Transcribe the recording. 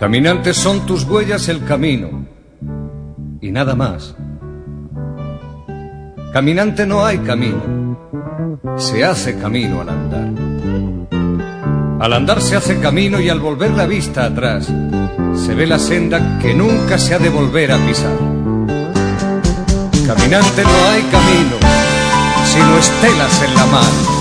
Caminantes son tus huellas el camino, y nada más. Caminante no hay camino, se hace camino al andar. Al andar se hace camino y al volver la vista atrás, se ve la senda que nunca se ha de volver a pisar. Caminante no hay camino, sino estelas en la mar.